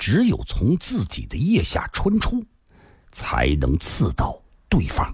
只有从自己的腋下穿出，才能刺到对方。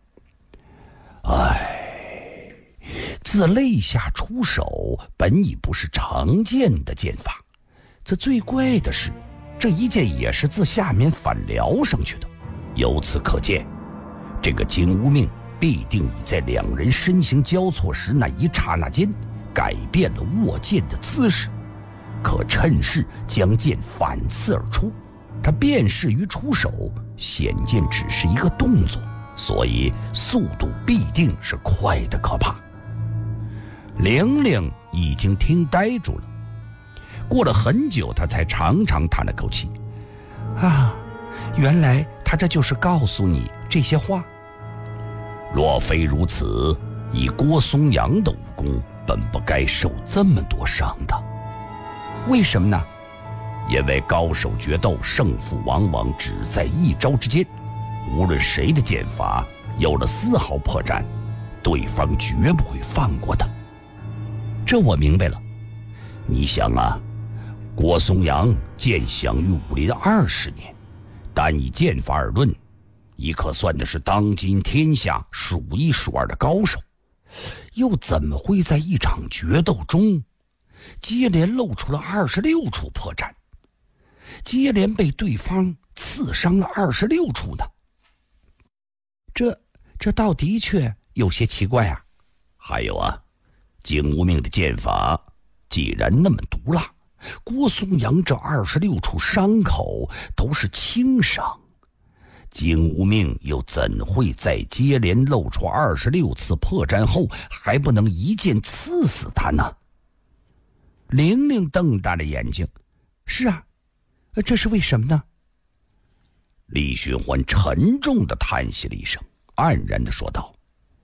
自肋下出手本已不是常见的剑法，这最怪的是，这一剑也是自下面反撩上去的。由此可见，这个金无命必定已在两人身形交错时那一刹那间改变了握剑的姿势，可趁势将剑反刺而出。他便是于出手，显见只是一个动作，所以速度必定是快得可怕。玲玲已经听呆住了，过了很久，他才长长叹了口气：“原来他这就是告诉你这些话。若非如此，以郭松阳的武功，本不该受这么多伤的。为什么呢？因为高手决斗，胜负往往只在一招之间，无论谁的剑法有了丝毫破绽，对方绝不会放过的。这我明白了。你想啊，郭松阳剑响于武林20年，单以剑法而论，已可算的是当今天下数一数二的高手，又怎么会在一场决斗中接连露出了26处破绽，接连被对方刺伤了26处呢？这倒的确有些奇怪啊。还有啊，景无命的剑法既然那么毒辣，郭松阳这26处伤口都是轻伤，景无命又怎会在接连露出26次破绽后还不能一剑刺死他呢？玲玲瞪大了眼睛：“是啊，这是为什么呢？”李寻欢沉重地叹息了一声，黯然地说道：“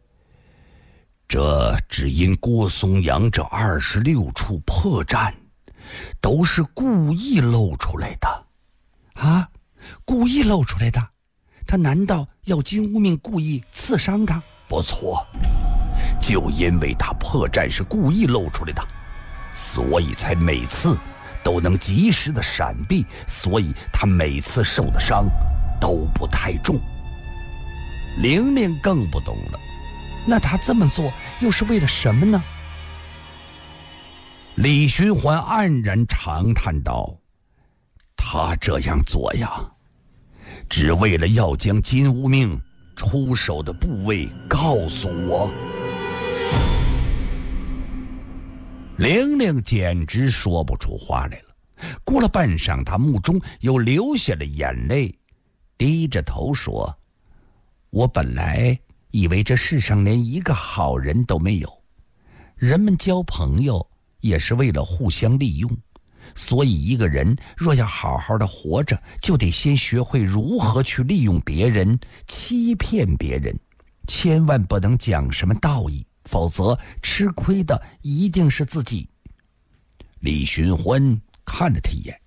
这只因郭松阳这26处破绽都是故意露出来的。”啊，故意露出来的？他难道要金无命故意刺伤他？不错，就因为他破绽是故意露出来的，所以才每次都能及时的闪避，所以他每次受的伤都不太重。玲玲更不懂了，那他这么做又是为了什么呢？李寻欢黯然长叹道：“他这样做呀，只为了要将金无命出手的部位告诉我。”玲玲简直说不出话来了。过了半晌，她目中又流下了眼泪，低着头说：“我本来以为这世上连一个好人都没有，人们交朋友也是为了互相利用，所以一个人若要好好的活着，就得先学会如何去利用别人，欺骗别人，千万不能讲什么道义，否则吃亏的一定是自己。”李寻欢看了他一眼：“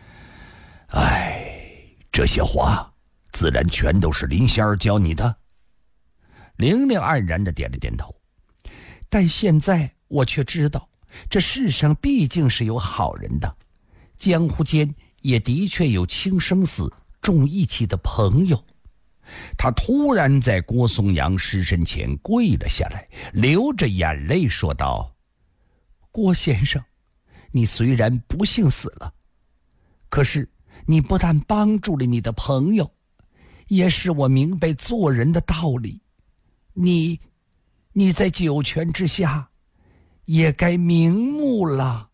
这些话自然全都是林仙儿教你的。”玲玲黯然地点了点头：“但现在我却知道，这世上毕竟是有好人的，江湖间也的确有轻生死重义气的朋友。”他突然在郭松阳尸身前跪了下来，流着眼泪说道：“郭先生，你虽然不幸死了，可是你不但帮助了你的朋友，也使我明白做人的道理。你在九泉之下也该瞑目了。”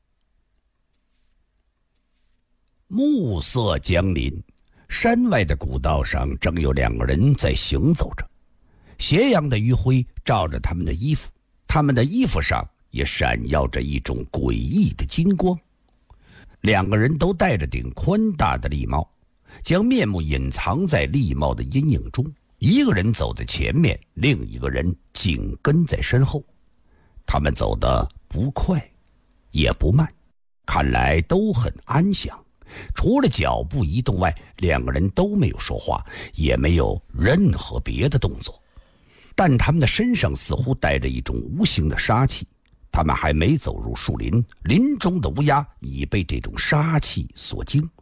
暮色将临，山外的古道上正有两个人在行走着，斜阳的余晖照着他们的衣服，他们的衣服上也闪耀着一种诡异的金光。两个人都戴着顶宽大的笠帽，将面目隐藏在笠帽的阴影中，一个人走在前面，另一个人紧跟在身后。他们走得不快也不慢，看来都很安详。除了脚步移动外，两个人都没有说话，也没有任何别的动作，但他们的身上似乎带着一种无形的杀气。他们还没走入树林，林中的乌鸦已被这种杀气所惊。